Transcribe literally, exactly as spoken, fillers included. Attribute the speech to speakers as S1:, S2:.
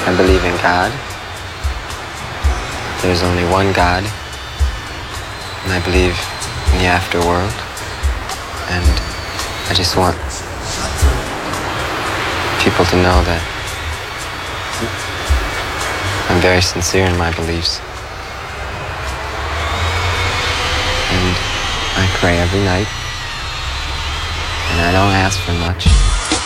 S1: I believe in God. There's only one God. And I believe in the afterworld. And I just want people to know that I'm very sincere in my beliefs. And I pray every night. And I don't ask for much.